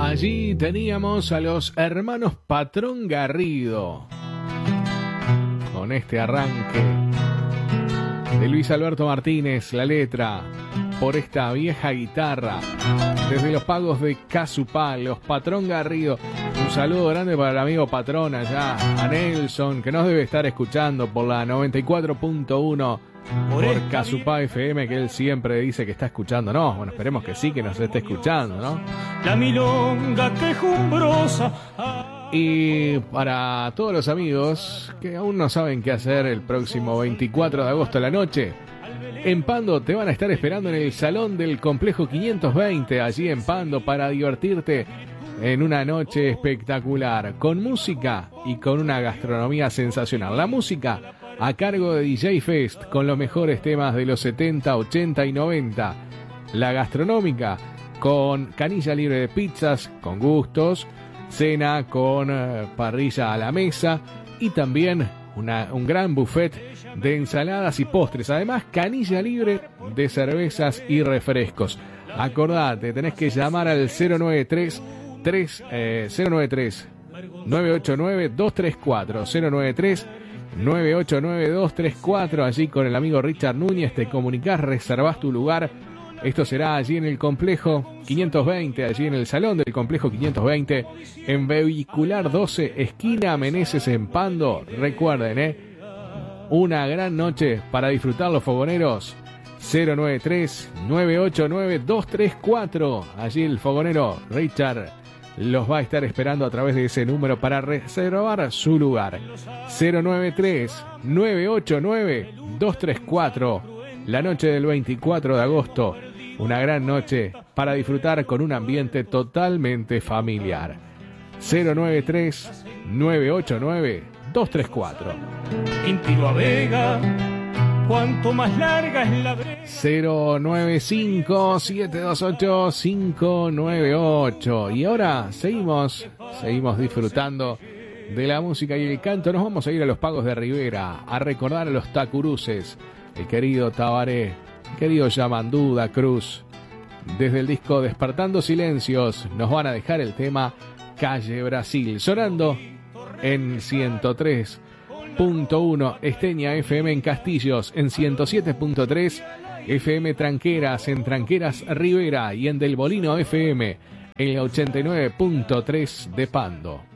Allí teníamos a los hermanos Patrón Garrido con este arranque de Luis Alberto Martínez, la letra por esta vieja guitarra desde los pagos de Casupá, los Patrón Garrido. Un saludo grande para el amigo Patrón allá, a Nelson, que nos debe estar escuchando por la 94.1 por Casupá FM, que él siempre dice que está escuchando. No, bueno, esperemos que sí, que nos esté escuchando, ¿no? La milonga quejumbrosa. Y para todos los amigos que aún no saben qué hacer el próximo 24 de agosto a la noche, en Pando te van a estar esperando en el Salón del Complejo 520, allí en Pando, para divertirte en una noche espectacular, con música y con una gastronomía sensacional. La música a cargo de DJ Fest, con los mejores temas de los 70, 80 y 90. La gastronómica con canilla libre de pizzas, con gustos, cena con parrilla a la mesa y también un gran buffet de ensaladas y postres. Además, canilla libre de cervezas y refrescos. Acordate, tenés que llamar al 093 989 234 093 989 234. Allí con el amigo Richard Núñez te comunicás, reservás tu lugar. Esto será allí en el complejo 520, allí en el salón del complejo 520, en Vehicular 12, esquina Meneses, en Pando. Recuerden, una gran noche para disfrutar los fogoneros. 093 989 234. Allí el fogonero Richard los va a estar esperando a través de ese número para reservar su lugar. 093 989 234. La noche del 24 de agosto, una gran noche para disfrutar con un ambiente totalmente familiar. 093 989 234. Quintilo a Vega, cuanto más larga es la brecha. 095 728 598. Y ahora seguimos disfrutando de la música y el canto. Nos vamos a ir a los Pagos de Rivera, a recordar a los Tacuruces, el querido Tabaré, el querido Yamandú da Cruz. Desde el disco Despertando Silencios nos van a dejar el tema Calle Brasil, sonando en 103.1 Esteña FM en Castillos, en 107.3 FM Tranqueras, en Tranqueras Rivera, y en Del Molino FM, en el 89.3 de Pando.